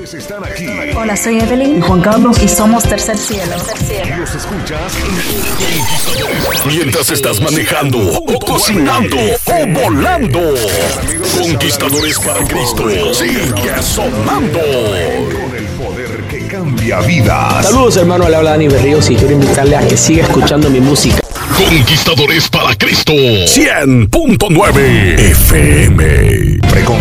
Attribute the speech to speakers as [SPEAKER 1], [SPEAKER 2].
[SPEAKER 1] Están aquí.
[SPEAKER 2] Hola, soy Evelyn y Juan Carlos y somos Tercer Cielo.
[SPEAKER 1] Los escuchas
[SPEAKER 3] Mientras estás manejando o cocinando o volando. Conquistadores para Cristo. Sigue sonando.
[SPEAKER 1] con el poder que cambia vidas.
[SPEAKER 4] Saludos, hermano, le habla Dani Berríos y quiero invitarle a que siga escuchando mi música.
[SPEAKER 3] Conquistadores para Cristo. 100.9 FM.